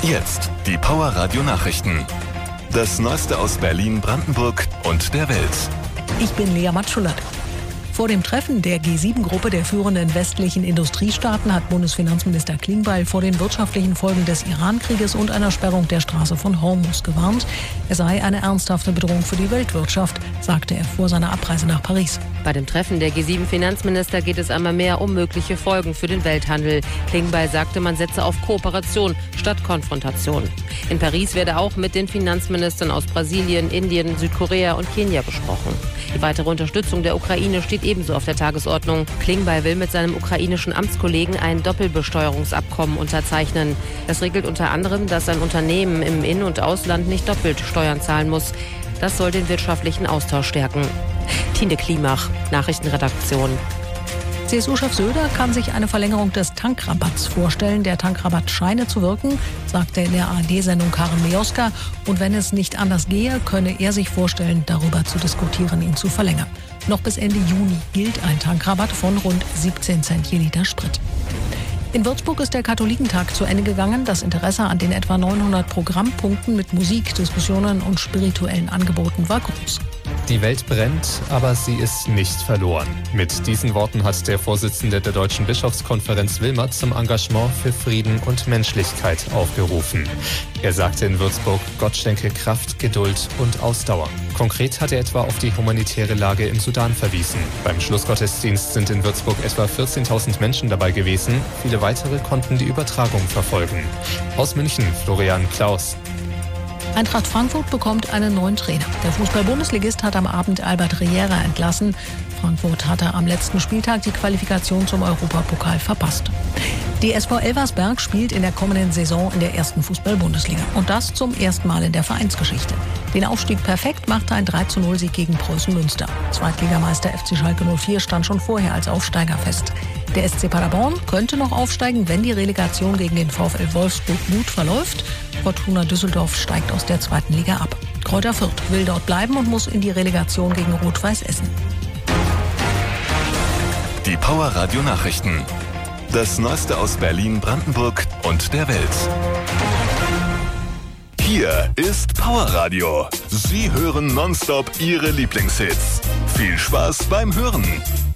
Jetzt die Power Radio Nachrichten. Das Neueste aus Berlin, Brandenburg und der Welt. Ich bin Lea Matschulat. Vor dem Treffen der G7-Gruppe der führenden westlichen Industriestaaten hat Bundesfinanzminister Klingbeil vor den wirtschaftlichen Folgen des Iran-Krieges und einer Sperrung der Straße von Hormuz gewarnt. Es sei eine ernsthafte Bedrohung für die Weltwirtschaft, sagte er vor seiner Abreise nach Paris. Bei dem Treffen der G7-Finanzminister geht es einmal mehr um mögliche Folgen für den Welthandel. Klingbeil sagte, man setze auf Kooperation statt Konfrontation. In Paris werde auch mit den Finanzministern aus Brasilien, Indien, Südkorea und Kenia besprochen. Die weitere Unterstützung der Ukraine steht ebenso auf der Tagesordnung. Klingbeil will mit seinem ukrainischen Amtskollegen ein Doppelbesteuerungsabkommen unterzeichnen. Das regelt unter anderem, dass ein Unternehmen im In- und Ausland nicht doppelt Steuern zahlen muss. Das soll den wirtschaftlichen Austausch stärken. Tine Klimach, Nachrichtenredaktion. CSU-Chef Söder kann sich eine Verlängerung des Tankrabatts vorstellen. Der Tankrabatt scheine zu wirken, sagte in der ARD-Sendung Karin Mioska. Und wenn es nicht anders gehe, könne er sich vorstellen, darüber zu diskutieren, ihn zu verlängern. Noch bis Ende Juni gilt ein Tankrabatt von rund 17 Cent je Liter Sprit. In Würzburg ist der Katholikentag zu Ende gegangen. Das Interesse an den etwa 900 Programmpunkten mit Musik, Diskussionen und spirituellen Angeboten war groß. Die Welt brennt, aber sie ist nicht verloren. Mit diesen Worten hat der Vorsitzende der Deutschen Bischofskonferenz Wilmert zum Engagement für Frieden und Menschlichkeit aufgerufen. Er sagte in Würzburg, Gott schenke Kraft, Geduld und Ausdauer. Konkret hat er etwa auf die humanitäre Lage im Sudan verwiesen. Beim Schlussgottesdienst sind in Würzburg etwa 14.000 Menschen dabei gewesen. Viele weitere konnten die Übertragung verfolgen. Aus München, Florian Klaus. Eintracht Frankfurt bekommt einen neuen Trainer. Der Fußball-Bundesligist hat am Abend Albert Riera entlassen. Frankfurt hatte am letzten Spieltag die Qualifikation zum Europapokal verpasst. Die SV Elversberg spielt in der kommenden Saison in der ersten Fußball-Bundesliga. Und das zum ersten Mal in der Vereinsgeschichte. Den Aufstieg perfekt machte ein 3:0-Sieg gegen Preußen Münster. Zweitligameister FC Schalke 04 stand schon vorher als Aufsteiger fest. Der SC Paderborn könnte noch aufsteigen, wenn die Relegation gegen den VfL Wolfsburg gut verläuft. Fortuna Düsseldorf steigt aus der zweiten Liga ab. Kräuter Fürth will dort bleiben und muss in die Relegation gegen Rot-Weiß Essen. Die Power Radio Nachrichten. Das Neueste aus Berlin, Brandenburg und der Welt. Hier ist Power Radio. Sie hören nonstop Ihre Lieblingshits. Viel Spaß beim Hören.